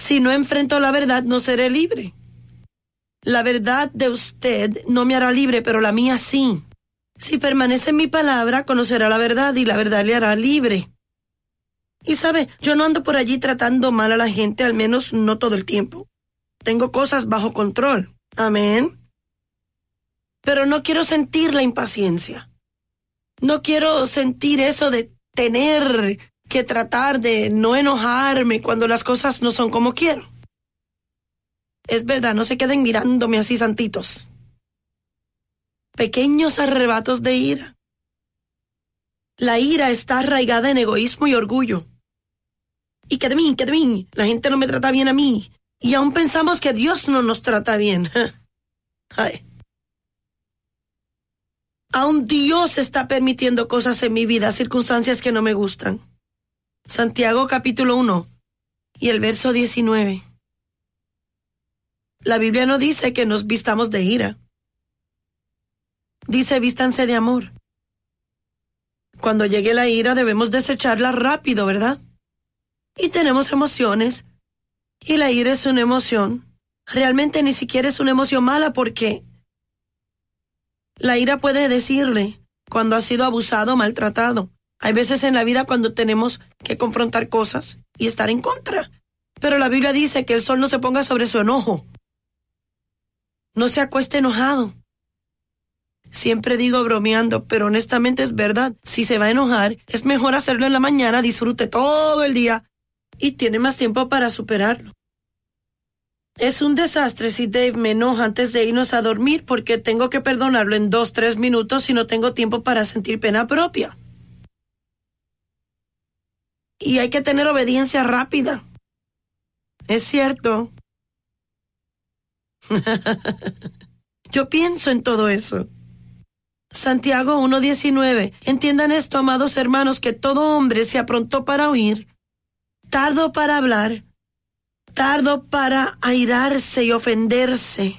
Si no enfrento la verdad, no seré libre. La verdad de usted no me hará libre, pero la mía sí. Si permanece en mi palabra, conocerá la verdad y la verdad le hará libre. Y sabe, yo no ando por allí tratando mal a la gente, al menos no todo el tiempo. Tengo cosas bajo control. Amén. Pero no quiero sentir la impaciencia. No quiero sentir eso de tener que tratar de no enojarme cuando las cosas no son como quiero. Es verdad, no se queden mirándome así, santitos. Pequeños arrebatos de ira. La ira está arraigada en egoísmo y orgullo. Y que de mí, la gente no me trata bien a mí. Y aún pensamos que Dios no nos trata bien. Ay. Aún Dios está permitiendo cosas en mi vida, circunstancias que no me gustan. Santiago capítulo 1 y el verso 19. La Biblia no dice que nos vistamos de ira. Dice vístanse de amor. Cuando llegue la ira debemos desecharla rápido, ¿verdad? Y tenemos emociones. Y la ira es una emoción. Realmente ni siquiera es una emoción mala porque la ira puede decirle cuando ha sido abusado o maltratado. Hay veces en la vida cuando tenemos que confrontar cosas y estar en contra. Pero la Biblia dice que el sol no se ponga sobre su enojo. No se acueste enojado. Siempre digo bromeando, pero honestamente es verdad. Si se va a enojar, es mejor hacerlo en la mañana, disfrute todo el día y tiene más tiempo para superarlo. Es un desastre si Dave me enoja antes de irnos a dormir porque tengo que perdonarlo en 2-3 minutos y no tengo tiempo para sentir pena propia. Y hay que tener obediencia rápida. Es cierto. Yo pienso en todo eso. Santiago 1:19. Entiendan esto, amados hermanos, que todo hombre se aprontó para oír, tardo para hablar, tardo para airarse y ofenderse.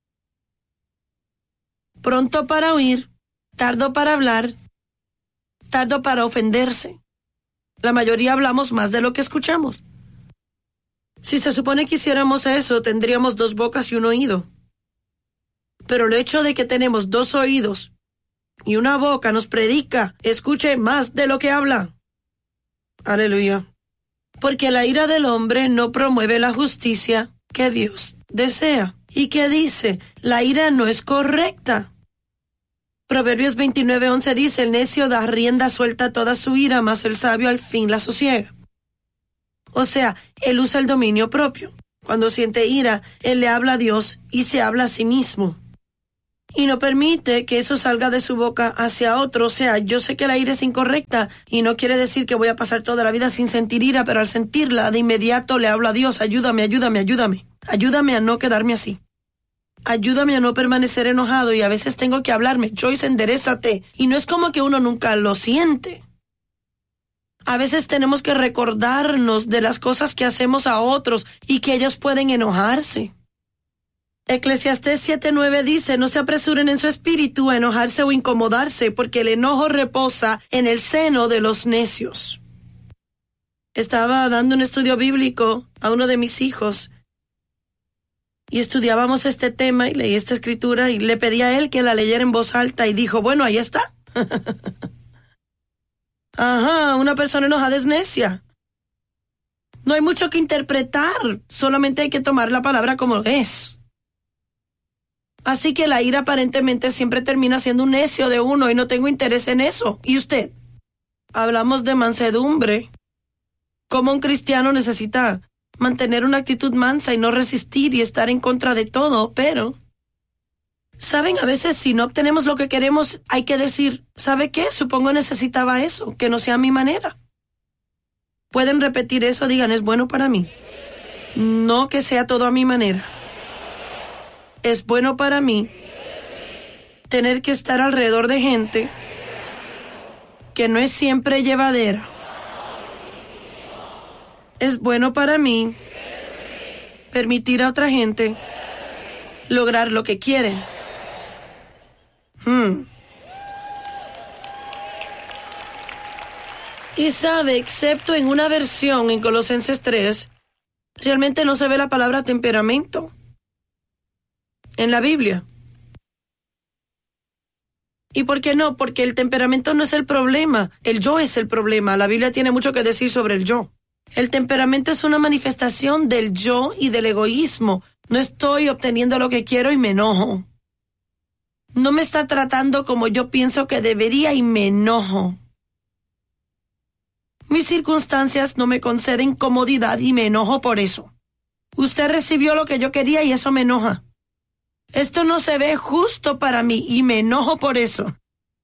Pronto para oír, tardo para hablar, tardo para ofenderse. La mayoría hablamos más de lo que escuchamos. Si se supone que hiciéramos eso, tendríamos 2 bocas y un oído. Pero el hecho de que tenemos 2 oídos y una boca nos predica, escuche más de lo que habla. Aleluya. Porque la ira del hombre no promueve la justicia que Dios desea. ¿Y qué dice? La ira no es correcta. Proverbios 29:11 dice, el necio da rienda suelta a toda su ira, mas el sabio al fin la sosiega. O sea, él usa el dominio propio. Cuando siente ira, él le habla a Dios y se habla a sí mismo. Y no permite que eso salga de su boca hacia otro. O sea, yo sé que la ira es incorrecta y no quiere decir que voy a pasar toda la vida sin sentir ira, pero al sentirla, de inmediato le hablo a Dios, ayúdame, ayúdame, ayúdame. Ayúdame a no quedarme así. Ayúdame a no permanecer enojado y a veces tengo que hablarme, Joyce, enderézate. Y no es como que uno nunca lo siente. A veces tenemos que recordarnos de las cosas que hacemos a otros y que ellos pueden enojarse. Eclesiastés 7:9 dice, no se apresuren en su espíritu a enojarse o incomodarse, porque el enojo reposa en el seno de los necios. Estaba dando un estudio bíblico a uno de mis hijos y estudiábamos este tema y leí esta escritura y le pedí a él que la leyera en voz alta y dijo, bueno, ahí está. Ajá, una persona enojada es necia. No hay mucho que interpretar, solamente hay que tomar la palabra como es. Así que la ira aparentemente siempre termina siendo un necio de uno y no tengo interés en eso. ¿Y usted? Hablamos de mansedumbre. Cómo un cristiano necesita mantener una actitud mansa y no resistir y estar en contra de todo, pero ¿saben? A veces si no obtenemos lo que queremos, hay que decir, ¿sabe qué? Supongo necesitaba eso, que no sea a mi manera. Pueden repetir eso, digan, es bueno para mí. No que sea todo a mi manera. Es bueno para mí tener que estar alrededor de gente que no es siempre llevadera. Es bueno para mí permitir a otra gente lograr lo que quieren. Y sabe, excepto en una versión en Colosenses 3, Realmente no se ve la palabra temperamento en la Biblia. ¿Y por qué no? Porque el temperamento no es el problema, el yo es el problema. La Biblia tiene mucho que decir sobre el yo. El temperamento es una manifestación del yo y del egoísmo. No estoy obteniendo lo que quiero y me enojo. No me está tratando como yo pienso que debería y me enojo. Mis circunstancias no me conceden comodidad y me enojo por eso. Usted recibió lo que yo quería y eso me enoja. Esto no se ve justo para mí y me enojo por eso.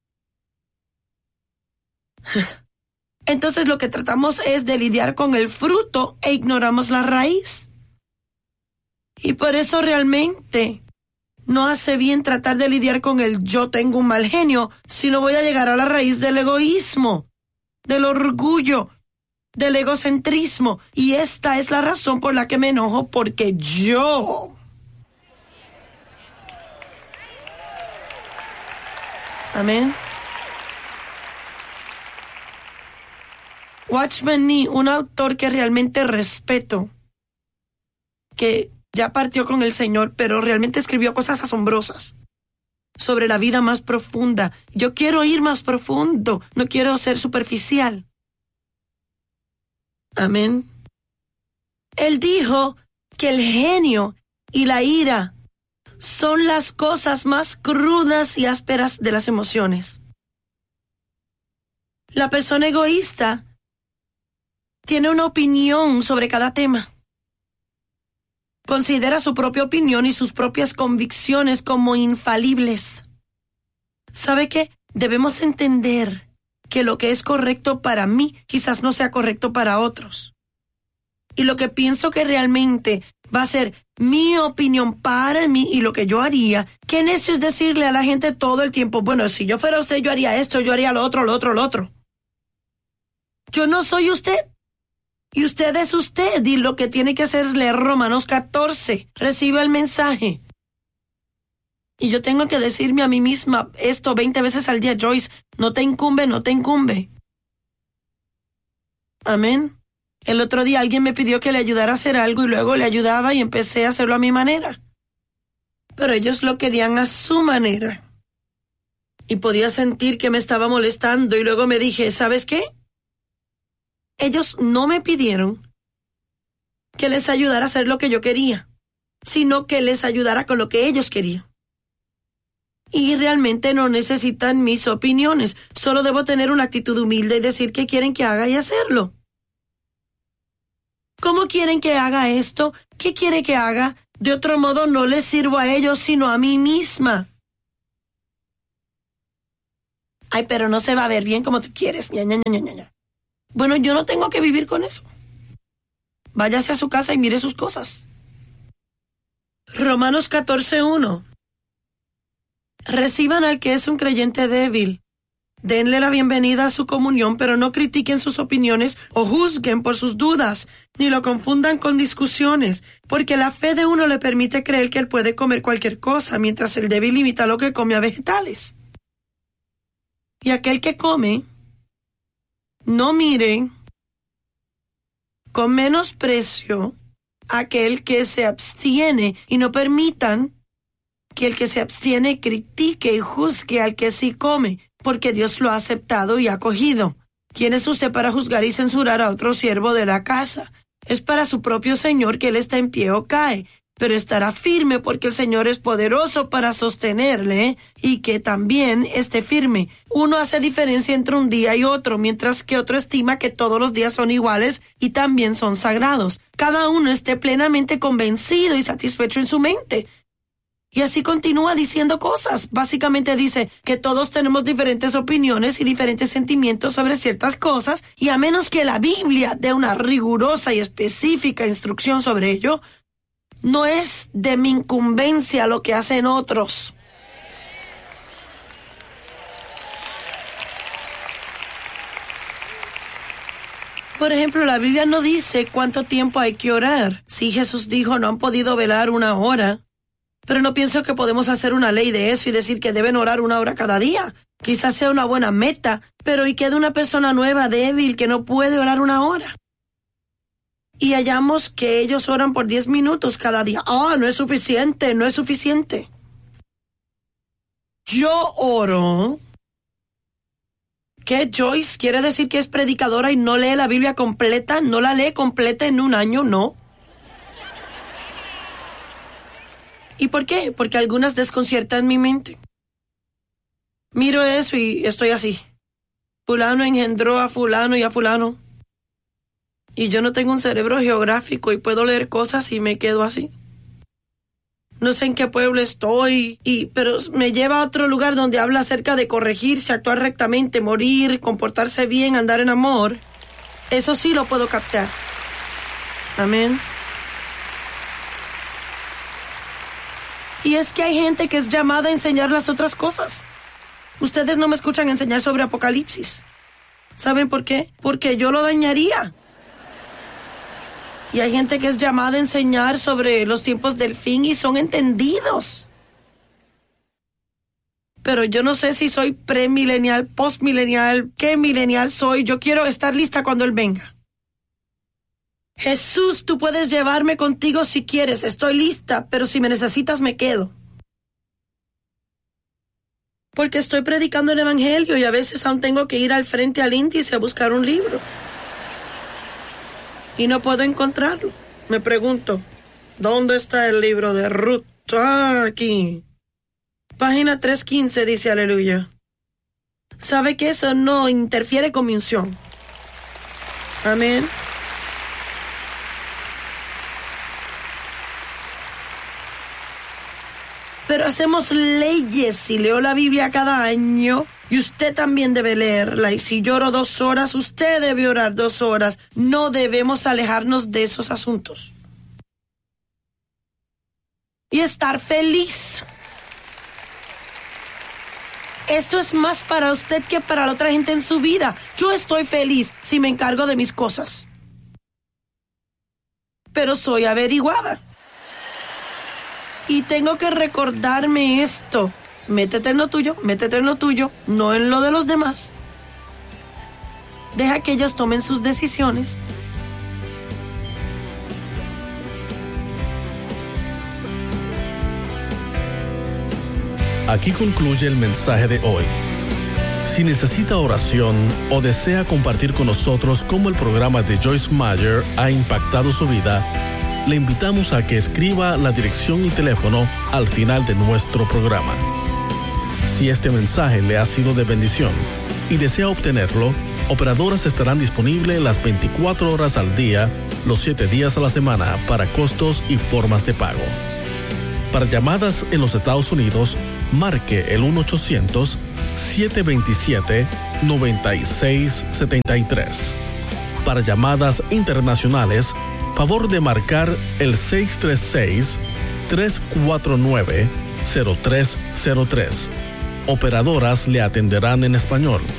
Entonces lo que tratamos es de lidiar con el fruto e ignoramos la raíz. Y por eso realmente no hace bien tratar de lidiar con el yo tengo un mal genio, sino voy a llegar a la raíz del egoísmo, del orgullo, del egocentrismo. Y esta es la razón por la que me enojo, porque yo... Amén. Watchman Nee, un autor que realmente respeto, que ya partió con el Señor, pero realmente escribió cosas asombrosas sobre la vida más profunda. Yo quiero ir más profundo, no quiero ser superficial. Amén. Él dijo que el genio y la ira son las cosas más crudas y ásperas de las emociones. La persona egoísta tiene una opinión sobre cada tema. Considera su propia opinión y sus propias convicciones como infalibles. ¿Sabe qué? Debemos entender que lo que es correcto para mí quizás no sea correcto para otros. Y lo que pienso que realmente va a ser mi opinión para mí y lo que yo haría. Qué necio es decirle a la gente todo el tiempo, bueno, si yo fuera usted, yo haría esto, yo haría lo otro, lo otro, lo otro. Yo no soy usted. Y usted es usted. Y lo que tiene que hacer es leer Romanos 14. Recibe el mensaje. Y yo tengo que decirme a mí misma esto 20 veces al día, Joyce, no te incumbe, no te incumbe. Amén. El otro día alguien me pidió que le ayudara a hacer algo y luego le ayudaba y empecé a hacerlo a mi manera. Pero ellos lo querían a su manera. Y podía sentir que me estaba molestando y luego me dije, ¿sabes qué? Ellos no me pidieron que les ayudara a hacer lo que yo quería, sino que les ayudara con lo que ellos querían. Y realmente no necesitan mis opiniones, solo debo tener una actitud humilde y decir qué quieren que haga y hacerlo. ¿Cómo quieren que haga esto? ¿Qué quiere que haga? De otro modo no les sirvo a ellos, sino a mí misma. Ay, pero no se va a ver bien como tú quieres. Ña, ña, ña, ña, ña. Bueno, yo no tengo que vivir con eso. Váyase a su casa y mire sus cosas. Romanos 14:1. Reciban al que es un creyente débil. Denle la bienvenida a su comunión, pero no critiquen sus opiniones o juzguen por sus dudas, ni lo confundan con discusiones, porque la fe de uno le permite creer que él puede comer cualquier cosa, mientras el débil limita lo que come a vegetales. Y aquel que come, no mire con menosprecio a aquel que se abstiene y no permitan que el que se abstiene critique y juzgue al que sí come, porque Dios lo ha aceptado y acogido. ¿Quién es usted para juzgar y censurar a otro siervo de la casa? Es para su propio Señor que él está en pie o cae, pero estará firme porque el Señor es poderoso para sostenerle y que también esté firme. Uno hace diferencia entre un día y otro, mientras que otro estima que todos los días son iguales y también son sagrados. Cada uno esté plenamente convencido y satisfecho en su mente. Y así continúa diciendo cosas. Básicamente dice que todos tenemos diferentes opiniones y diferentes sentimientos sobre ciertas cosas, y a menos que la Biblia dé una rigurosa y específica instrucción sobre ello, no es de mi incumbencia lo que hacen otros. Por ejemplo, la Biblia no dice cuánto tiempo hay que orar. Si Jesús dijo no han podido velar 1 hora, pero no pienso que podemos hacer una ley de eso y decir que deben orar 1 hora cada día. Quizás sea una buena meta, pero ¿y qué de una persona nueva, débil, que no puede orar 1 hora? y hallamos que ellos oran por 10 minutos cada día. No es suficiente, no es suficiente. Yo oro. ¿Qué, Joyce? ¿Quiere decir que es predicadora y no lee la Biblia completa? ¿No la lee completa en un año? No. ¿Y por qué? Porque algunas desconciertan mi mente. Miro eso y estoy así. Fulano engendró a fulano y a fulano. Y yo no tengo un cerebro geográfico y puedo leer cosas y me quedo así. No sé en qué pueblo estoy, pero me lleva a otro lugar donde habla acerca de corregirse, actuar rectamente, morir, comportarse bien, andar en amor. Eso sí lo puedo captar. Amén. Y es que hay gente que es llamada a enseñar las otras cosas. Ustedes no me escuchan enseñar sobre Apocalipsis. ¿Saben por qué? Porque yo lo dañaría. Y hay gente que es llamada a enseñar sobre los tiempos del fin y son entendidos. Pero yo no sé si soy premilenial, postmilenial, qué milenial soy. Yo quiero estar lista cuando Él venga. Jesús, tú puedes llevarme contigo si quieres. Estoy lista, pero si me necesitas me quedo. Porque estoy predicando el evangelio y a veces aún tengo que ir al frente al índice a buscar un libro. Y no puedo encontrarlo. Me pregunto, ¿dónde está el libro de Ruth? Aquí. Página 315 dice aleluya. ¿Sabe que eso no interfiere con mi unción? Amén. Pero hacemos leyes y leo la Biblia cada año. Y usted también debe leerla. Y si yo oro 2 horas, usted debe orar 2 horas. No debemos alejarnos de esos asuntos. Y estar feliz. Esto es más para usted que para la otra gente en su vida. Yo estoy feliz si me encargo de mis cosas. Pero soy averiguada. Y tengo que recordarme esto. Métete en lo tuyo, no en lo de los demás. Deja que ellos tomen sus decisiones. Aquí concluye el mensaje de hoy. Si necesita oración o desea compartir con nosotros cómo el programa de Joyce Meyer ha impactado su vida, le invitamos a que escriba la dirección y teléfono al final de nuestro programa. Si este mensaje le ha sido de bendición y desea obtenerlo, operadoras estarán disponibles las 24 horas al día, los 7 días a la semana para costos y formas de pago. Para llamadas en los Estados Unidos, marque el 1-800-727-9673. Para llamadas internacionales, favor de marcar el 636-349-0303. Operadoras le atenderán en español.